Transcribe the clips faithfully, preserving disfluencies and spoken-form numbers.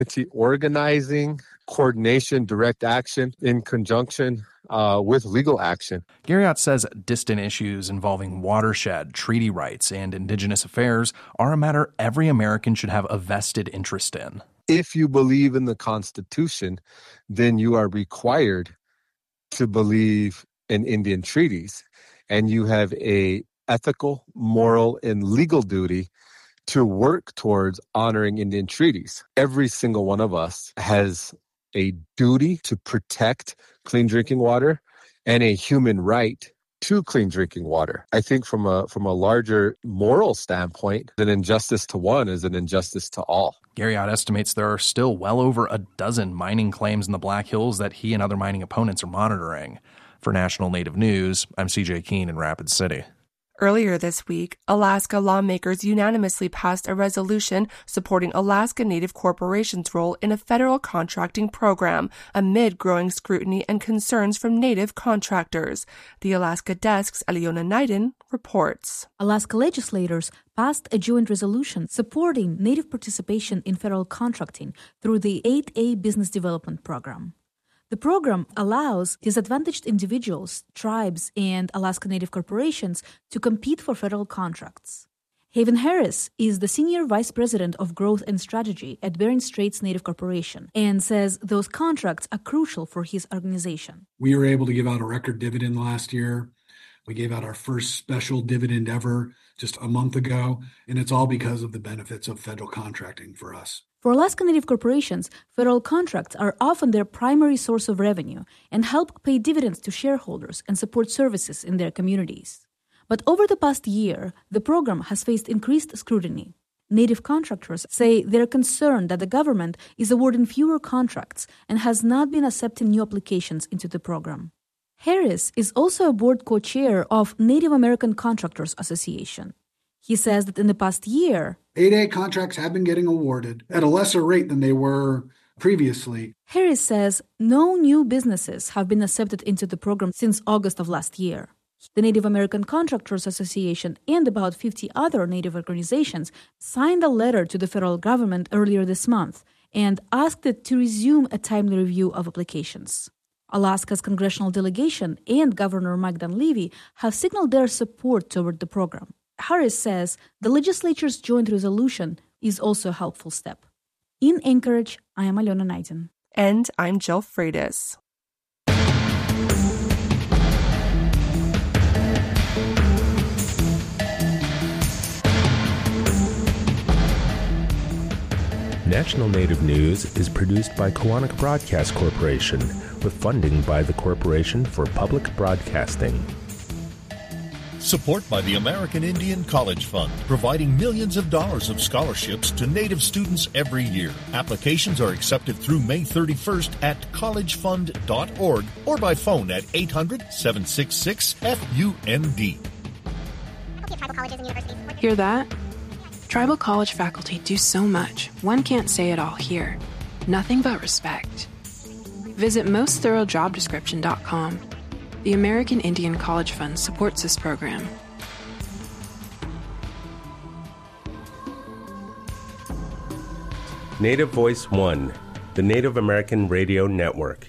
organizing, coordination, direct action in conjunction uh, with legal action. Garriott says distant issues involving watershed, treaty rights, and indigenous affairs are a matter every American should have a vested interest in. If you believe in the Constitution, then you are required to believe in Indian treaties, and you have a ethical, moral, and legal duty to work towards honoring Indian treaties. Every single one of us has a duty to protect clean drinking water and a human right to clean drinking water. I think from a from a larger moral standpoint, an injustice to one is an injustice to all. Garriott estimates there are still well over a dozen mining claims in the Black Hills that he and other mining opponents are monitoring. For National Native News, I'm C J Keene in Rapid City. Earlier this week, Alaska lawmakers unanimously passed a resolution supporting Alaska Native corporations' role in a federal contracting program amid growing scrutiny and concerns from Native contractors. The Alaska Desk's Aliona Naiden reports. Alaska legislators passed a joint resolution supporting Native participation in federal contracting through the eight A Business Development Program. The program allows disadvantaged individuals, tribes, and Alaska Native corporations to compete for federal contracts. Haven Harris is the Senior Vice President of Growth and Strategy at Bering Straits Native Corporation and says those contracts are crucial for his organization. We were able to give out a record dividend last year. We gave out our first special dividend ever just a month ago, and it's all because of the benefits of federal contracting for us. For Alaska Native corporations, federal contracts are often their primary source of revenue and help pay dividends to shareholders and support services in their communities. But over the past year, the program has faced increased scrutiny. Native contractors say they're concerned that the government is awarding fewer contracts and has not been accepting new applications into the program. Harris is also a board co-chair of Native American Contractors Association. He says that in the past year, eight A contracts have been getting awarded at a lesser rate than they were previously. Harris says no new businesses have been accepted into the program since August of last year. The Native American Contractors Association and about fifty other Native organizations signed a letter to the federal government earlier this month and asked it to resume a timely review of applications. Alaska's congressional delegation and Governor Mike Dunleavy have signaled their support toward the program. Harris says the legislature's joint resolution is also a helpful step. In Anchorage, I am Aliona Naiden. And I'm Jill Freitas. National Native News is produced by Kawanak Broadcast Corporation with funding by the Corporation for Public Broadcasting. Support by the American Indian College Fund, providing millions of dollars of scholarships to Native students every year. Applications are accepted through May thirty-first at college fund dot org or by phone at eight hundred, seven six six, F U N D. Hear that? Tribal college faculty do so much, one can't say it all here. Nothing but respect. Visit most thorough job description dot com. The American Indian College Fund supports this program. Native Voice One, the Native American Radio Network.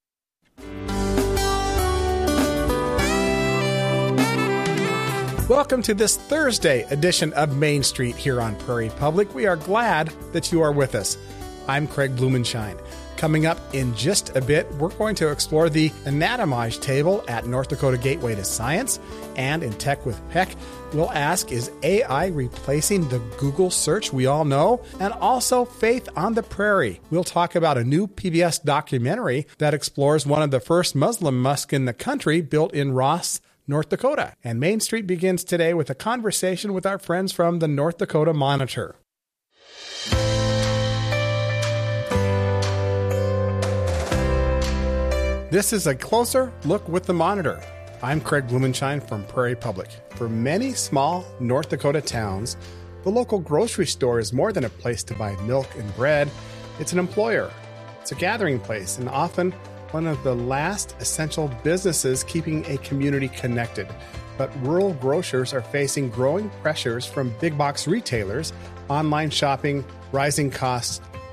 Welcome to this Thursday edition of Main Street here on Prairie Public. We are glad that you are with us. I'm Craig Blumenshine. Coming up in just a bit, we're going to explore the anatomage table at North Dakota Gateway to Science. And in Tech with Peck, we'll ask, is A I replacing the Google search we all know? And also Faith on the Prairie. We'll talk about a new P B S documentary that explores one of the first Muslim mosques in the country built in Ross, North Dakota. And Main Street begins today with a conversation with our friends from the North Dakota Monitor. This is a closer look with the Monitor. I'm Craig Blumenshine from Prairie Public. For many small North Dakota towns, the local grocery store is more than a place to buy milk and bread. It's an employer. It's a gathering place and often one of the last essential businesses keeping a community connected. But rural grocers are facing growing pressures from big box retailers, online shopping, rising costs,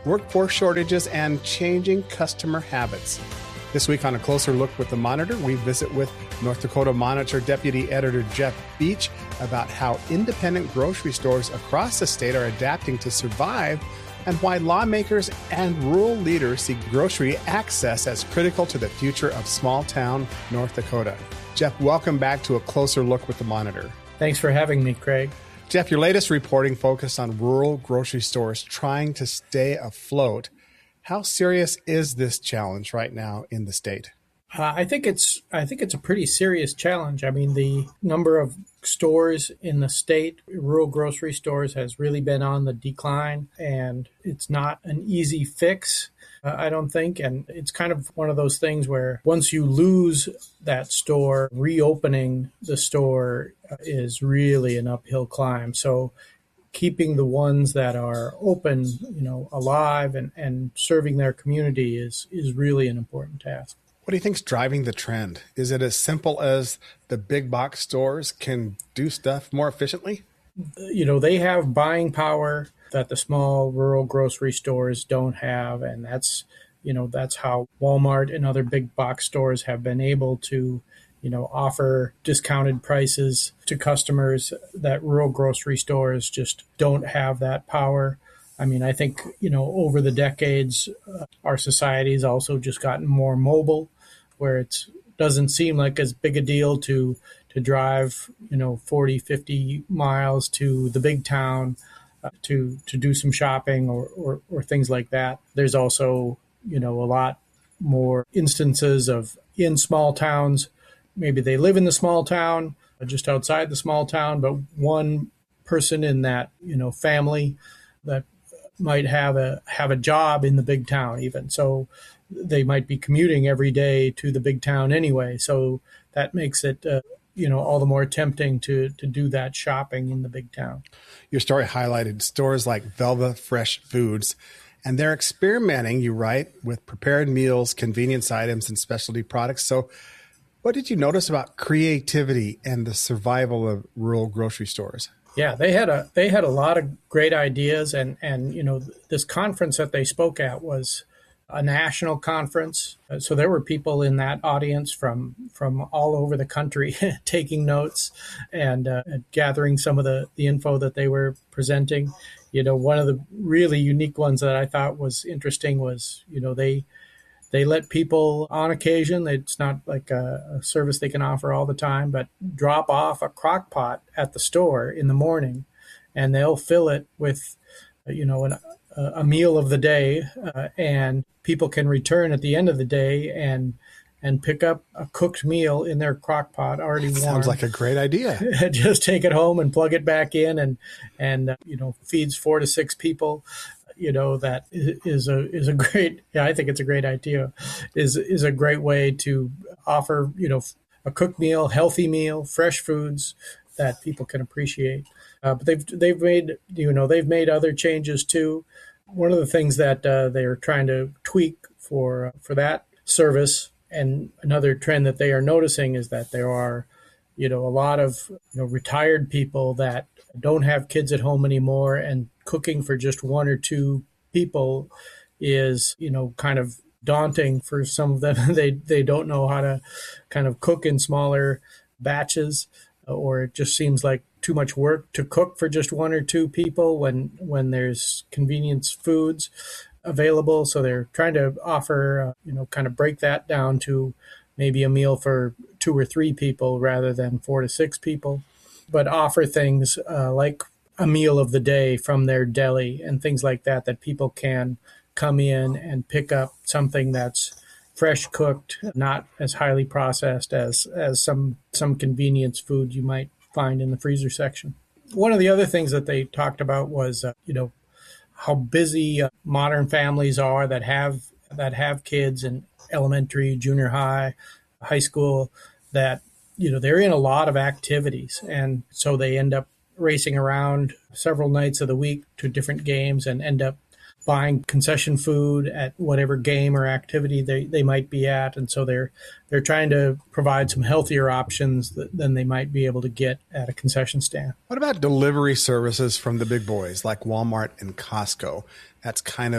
workforce shortages, and changing customer habits. This week on A Closer Look with the Monitor, we visit with North Dakota Monitor Deputy Editor Jeff Beach about how independent grocery stores across the state are adapting to survive and why lawmakers and rural leaders see grocery access as critical to the future of small-town North Dakota. Jeff, welcome back to A Closer Look with the Monitor. Thanks for having me, Craig. Jeff, your latest reporting focused on rural grocery stores trying to stay afloat. How serious is this challenge right now in the state? Uh, I think it's I think it's a pretty serious challenge. I mean, the number of stores in the state, rural grocery stores, has really been on the decline, and it's not an easy fix, uh, I don't think. And it's kind of one of those things where once you lose that store, reopening the store is really an uphill climb. So keeping the ones that are open, you know, alive and, and serving their community is is really an important task. What do you think is driving the trend? Is it as simple as the big box stores can do stuff more efficiently? You know, they have buying power that the small rural grocery stores don't have. And that's, you know, that's how Walmart and other big box stores have been able to, you know, offer discounted prices to customers that rural grocery stores just don't have that power. I mean, I think, you know, over the decades, uh, our society has also just gotten more mobile, where it doesn't seem like as big a deal to to drive, you know, forty, fifty miles to the big town uh, to to do some shopping or, or, or things like that. There's also, you know, a lot more instances of in small towns. Maybe they live in the small town, just outside the small town, but one person in that, you know, family that might have a have a job in the big town even. So they might be commuting every day to the big town anyway. So that makes it, uh, you know, all the more tempting to to do that shopping in the big town. Your story highlighted stores like Velva Fresh Foods, and they're experimenting, you write, with prepared meals, convenience items, and specialty products. So what did you notice about creativity and the survival of rural grocery stores? Yeah, they had a they had a lot of great ideas, and and you know, this conference that they spoke at was a national conference. So there were people in that audience from from all over the country taking notes and uh, gathering some of the, the info that they were presenting. You know, one of the really unique ones that I thought was interesting was, you know, they they let people on occasion, it's not like a, a service they can offer all the time, but drop off a crock pot at the store in the morning, and they'll fill it with, you know, an, a meal of the day, uh, and people can return at the end of the day and and pick up a cooked meal in their crock pot already warm. Sounds like a great idea. Just take it home and plug it back in, and and uh, you know, feeds four to six people. You know, that is a is a great. Yeah, I think it's a great idea. Is is a great way to offer, you know, a cooked meal, healthy meal, fresh foods that people can appreciate. Uh, but they've they've made you know they've made other changes too. One of the things that uh, they are trying to tweak for for that service, and another trend that they are noticing, is that there are, you know, a lot of, you know, retired people that don't have kids at home anymore, and cooking for just one or two people is, you know, kind of daunting for some of them. they they don't know how to kind of cook in smaller batches, or it just seems like too much work to cook for just one or two people when when there's convenience foods available. So they're trying to offer, uh, you know, kind of break that down to maybe a meal for two or three people rather than four to six people, but offer things uh, like a meal of the day from their deli and things like that, that people can come in and pick up something that's fresh cooked, not as highly processed as as some some convenience food you might find in the freezer section. One of the other things that they talked about was, uh, you know, how busy uh, modern families are that have that have kids in elementary, junior high, high school, that, you know, they're in a lot of activities. And so they end up racing around several nights of the week to different games and end up buying concession food at whatever game or activity they, they might be at. And so they're they're trying to provide some healthier options th- than they might be able to get at a concession stand. What about delivery services from the big boys like Walmart and Costco? That's kind of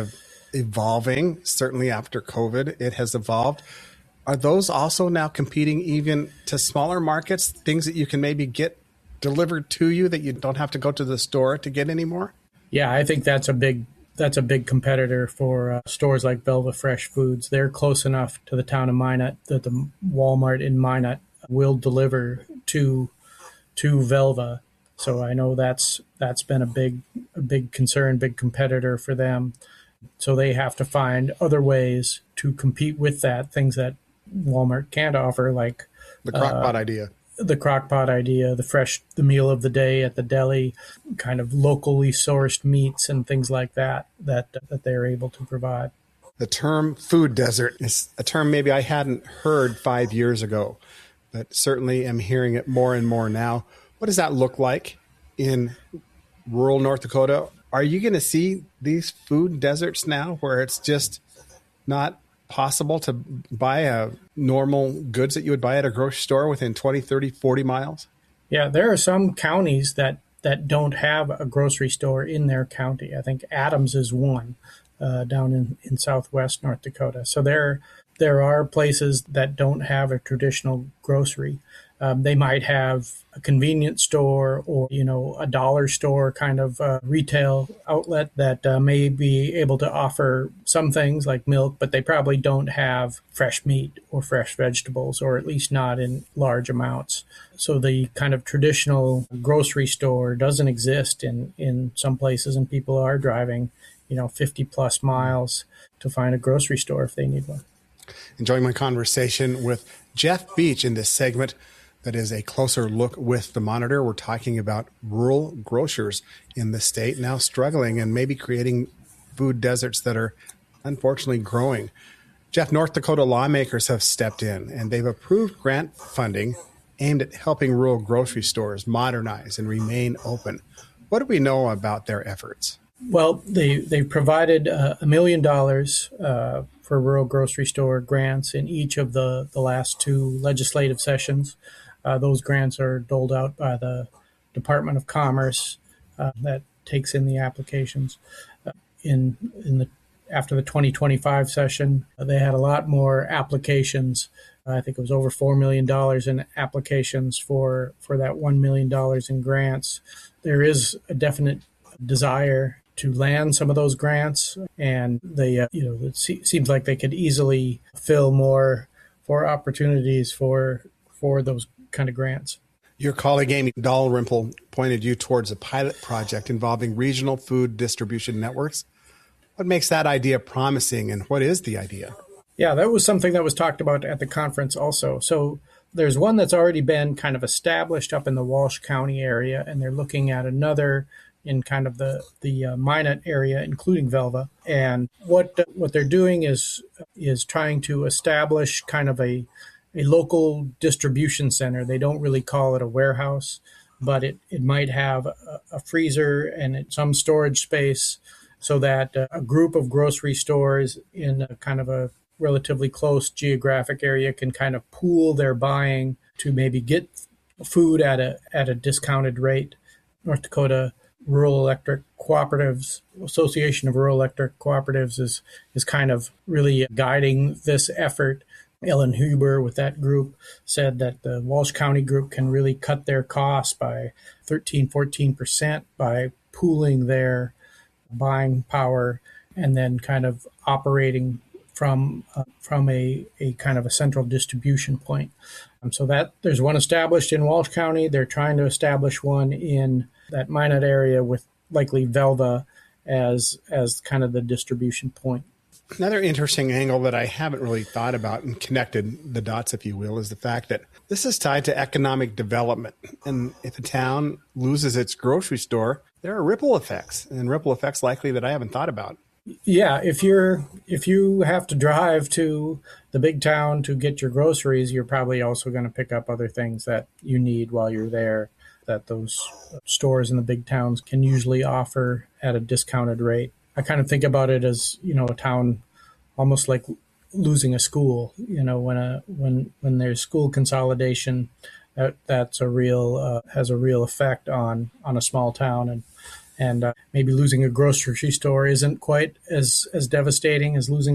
evolving. Certainly after COVID, it has evolved. Are those also now competing even to smaller markets, things that you can maybe get delivered to you that you don't have to go to the store to get anymore? Yeah, I think that's a big that's a big competitor for uh, stores like Velva Fresh Foods. They're close enough to the town of Minot that the Walmart in Minot will deliver to to Velva. So I know that's that's been a big a big concern, big competitor for them. So they have to find other ways to compete with that, things that Walmart can't offer, like the crockpot uh, idea. The crockpot idea, the fresh, the meal of the day at the deli, kind of locally sourced meats and things like that, that, that they're able to provide. The term food desert is a term maybe I hadn't heard five years ago, but certainly am hearing it more and more now. What does that look like in rural North Dakota? Are you going to see these food deserts now where it's just not possible to buy a normal goods that you would buy at a grocery store within twenty, thirty, forty miles? Yeah, there are some counties that, that don't have a grocery store in their county. I think Adams is one uh, down in, in southwest North Dakota. So there, there are places that don't have a traditional grocery. Um, they might have a convenience store or, you know, a dollar store kind of uh, retail outlet that uh, may be able to offer some things like milk, but they probably don't have fresh meat or fresh vegetables, or at least not in large amounts. So the kind of traditional grocery store doesn't exist in, in some places, and people are driving, you know, fifty plus miles to find a grocery store if they need one. Enjoying my conversation with Jeff Beach in this segment that is a closer look with the Monitor. We're talking about rural grocers in the state now struggling and maybe creating food deserts that are unfortunately growing. Jeff, North Dakota lawmakers have stepped in and they've approved grant funding aimed at helping rural grocery stores modernize and remain open. What do we know about their efforts? Well, they, they've provided uh, a million dollars uh, for rural grocery store grants in each of the, the last two legislative sessions. Uh, those grants are doled out by the Department of Commerce uh, that takes in the applications. Uh, in in the after the twenty twenty-five session, uh, they had a lot more applications. Uh, I think it was over four million dollars in applications for, for that one million dollars in grants. There is a definite desire to land some of those grants, and they, uh, you know, it se- seems like they could easily fill more, more opportunities for for those kind of grants. Your colleague Amy Dalrymple pointed you towards a pilot project involving regional food distribution networks. What makes that idea promising, and what is the idea? Yeah, that was something that was talked about at the conference also. So there's one that's already been kind of established up in the Walsh County area, and they're looking at another in kind of the, the uh, Minot area, including Velva. And what what they're doing is is trying to establish kind of a a local distribution center. They don't really call it a warehouse, but it, it might have a, a freezer and some storage space so that uh, a group of grocery stores in a kind of a relatively close geographic area can kind of pool their buying to maybe get food at a at a discounted rate. North Dakota Rural Electric Cooperatives, Association of Rural Electric Cooperatives is is kind of really guiding this effort. Ellen Huber with that group said that the Walsh County group can really cut their costs by thirteen, fourteen percent by pooling their buying power and then kind of operating from uh, from a, a kind of a central distribution point. Um, so that there's one established in Walsh County. They're trying to establish one in that Minot area with likely Velva as as kind of the distribution point. Another interesting angle that I haven't really thought about and connected the dots, if you will, is the fact that this is tied to economic development. And if a town loses its grocery store, there are ripple effects, and ripple effects likely that I haven't thought about. Yeah, if you're if you have to drive to the big town to get your groceries, you're probably also going to pick up other things that you need while you're there that those stores in the big towns can usually offer at a discounted rate. I kind of think about it as, you know, a town almost like losing a school. You know, when a when when there's school consolidation, that that's a real uh, has a real effect on on a small town, and and uh, maybe losing a grocery store isn't quite as, as devastating as losing